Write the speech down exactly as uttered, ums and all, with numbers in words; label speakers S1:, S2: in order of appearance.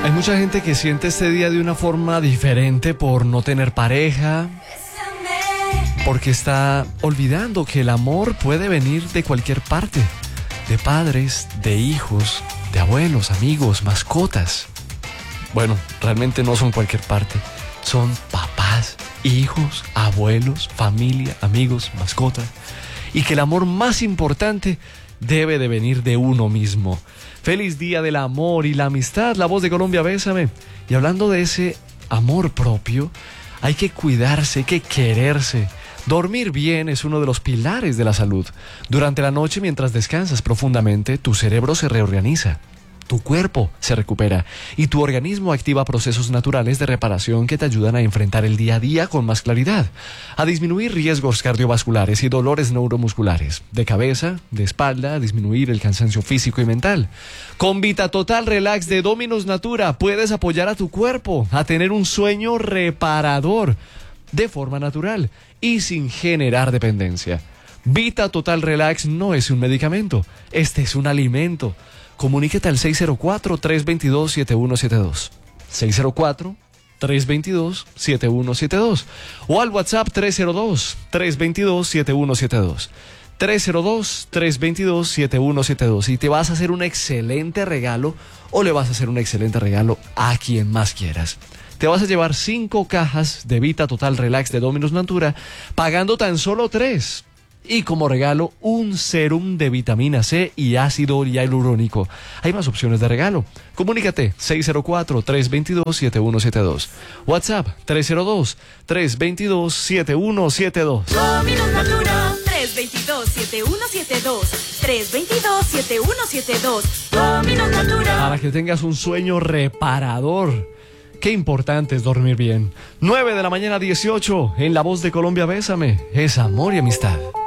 S1: Hay mucha gente que siente este día de una forma diferente por no tener pareja, porque está olvidando que el amor puede venir de cualquier parte, de padres, de hijos, de abuelos, amigos, mascotas. Bueno, realmente no son cualquier parte, son papás, hijos, abuelos, familia, amigos, mascotas, y que el amor más importante debe de venir de uno mismo. Feliz día del amor y la amistad, La Voz de Colombia, bésame. Y hablando de ese amor propio, hay que cuidarse, hay que quererse. Dormir bien es uno de los pilares de la salud. Durante la noche, mientras descansas profundamente, tu cerebro se reorganiza, tu cuerpo se recupera y tu organismo activa procesos naturales de reparación que te ayudan a enfrentar el día a día con más claridad, a disminuir riesgos cardiovasculares y dolores neuromusculares, de cabeza, de espalda, a disminuir el cansancio físico y mental. Con Vita Total Relax de Dominus Natura puedes apoyar a tu cuerpo a tener un sueño reparador de forma natural y sin generar dependencia. Vita Total Relax no es un medicamento, este es un alimento. Comuníquete al seis cero cuatro, tres dos dos, siete uno siete dos. seis cero cuatro, tres dos dos, siete uno siete dos. O al WhatsApp tres cero dos, tres dos dos, siete uno siete dos. tres cero dos, tres dos dos, siete uno siete dos. Y te vas a hacer un excelente regalo o le vas a hacer un excelente regalo a quien más quieras. Te vas a llevar cinco cajas de Vita Total Relax de Dominus Natura pagando tan solo tres. Y como regalo, un serum de vitamina C y ácido hialurónico. Hay más opciones de regalo. Comunícate seis cero cuatro, tres dos dos, siete uno siete dos. WhatsApp tres cero dos, tres dos dos, siete uno siete dos.
S2: Dominus Natura tres dos dos, siete uno siete dos. tres dos dos, siete uno siete dos. Dominus Natura.
S1: Para que tengas un sueño reparador. Qué importante es dormir bien. nueve de la mañana, dieciocho. En La Voz de Colombia, bésame. Es amor y amistad.